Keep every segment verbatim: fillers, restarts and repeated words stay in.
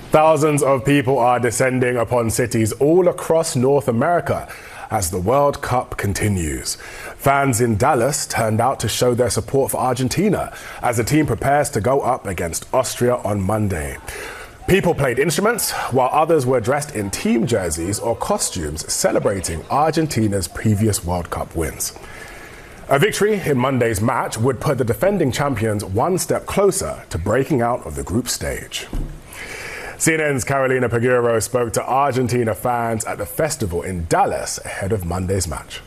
Thousands of people are descending upon cities all across North America as the World Cup continues. Fans in Dallas turned out to show their support for Argentina as the team prepares to go up against Austria on Monday. People played instruments while others were dressed in team jerseys or costumes celebrating Argentina's previous World Cup wins. A victory in Monday's match would put the defending champions one step closer to breaking out of the group stage. C N N's Carolina Peguero spoke to Argentina fans at the festival in Dallas ahead of Monday's match.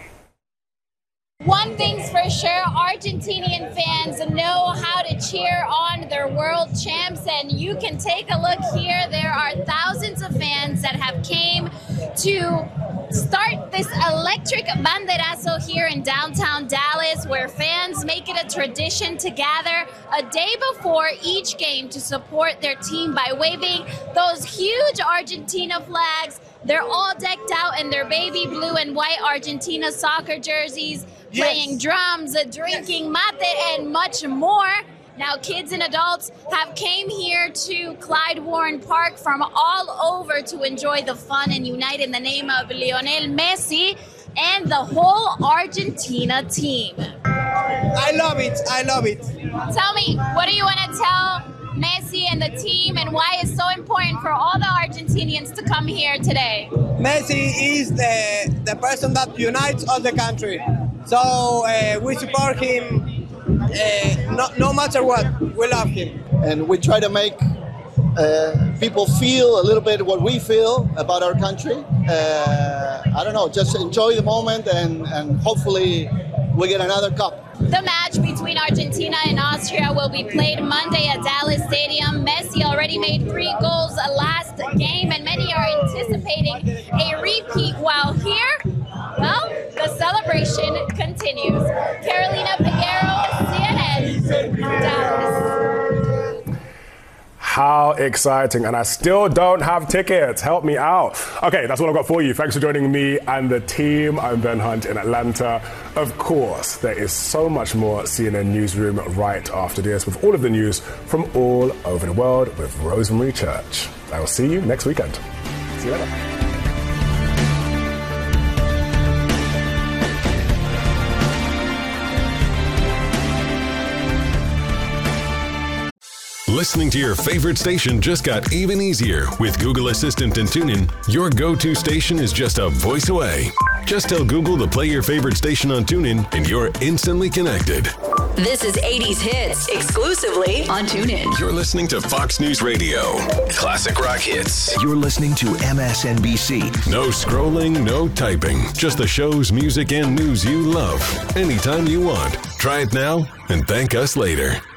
One thing's for sure, Argentinian fans know how to cheer on their world champs, and you can take a look here. There are thousands of fans that have came to start this electric banderazo here in downtown Dallas, where fans make it a tradition to gather a day before each game to support their team by waving those huge Argentina flags. They're all decked out in their baby blue and white Argentina soccer jerseys, yes, playing drums, drinking mate, and much more. Now, kids and adults have came here to Clyde Warren Park from all over to enjoy the fun and unite in the name of Lionel Messi and the whole Argentina team. I love it. I love it. Tell me, what do you want to tell Messi and the team, and why it's so important for all the Argentinians to come here today? Messi is the, the person that unites all the country. So uh, we support him uh, no, no matter what. We love him. And we try to make uh, people feel a little bit what we feel about our country. Uh, I don't know, just enjoy the moment, and, and hopefully we get another cup. The match between Argentina and Austria will be played Monday at Dallas Stadium. Messi already made three goals last game, and many are anticipating a repeat. While here, well, the celebration continues. Carolina Peguero, C N N, Dallas. How exciting, and I still don't have tickets. Help me out. Okay, that's what I've got for you. Thanks for joining me and the team. I'm Ben Hunt in Atlanta. Of course, there is so much more C N N Newsroom right after this with all of the news from all over the world with Rosemary Church. I will see you next weekend. See you later. Listening to your favorite station just got even easier with Google Assistant and TuneIn. Your go-to station is just a voice away. Just tell Google to play your favorite station on TuneIn and you're instantly connected. This is eighties Hits, exclusively on TuneIn. You're listening to Fox News Radio. Classic rock hits. You're listening to M S N B C. No scrolling, no typing. Just the shows, music, and news you love. Anytime you want. Try it now and thank us later.